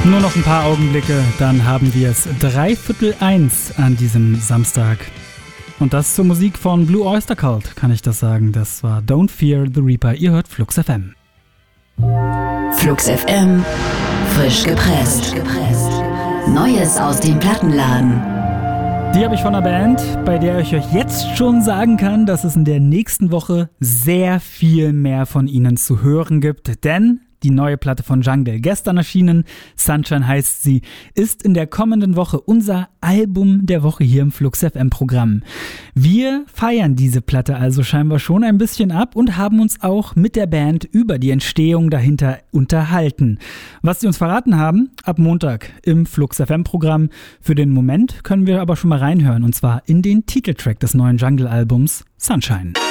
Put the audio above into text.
Nur noch ein paar Augenblicke, dann haben wir es 1:03 an diesem Samstag. Und das zur Musik von Blue Oyster Cult, kann ich das sagen. Das war Don't Fear the Reaper. Ihr hört Flux FM. Flux FM, frisch gepresst. Neues aus dem Plattenladen. Die habe ich von einer Band, bei der ich euch jetzt schon sagen kann, dass es in der nächsten Woche sehr viel mehr von ihnen zu hören gibt. Denn die neue Platte von Jungle, gestern erschienen, Sunshine heißt sie, ist in der kommenden Woche unser Album der Woche hier im Flux FM Programm. Wir feiern diese Platte also scheinbar schon ein bisschen ab und haben uns auch mit der Band über die Entstehung dahinter unterhalten. Was sie uns verraten haben, ab Montag im Flux FM Programm. Für den Moment können wir aber schon mal reinhören, und zwar in den Titeltrack des neuen Jungle Albums Sunshine.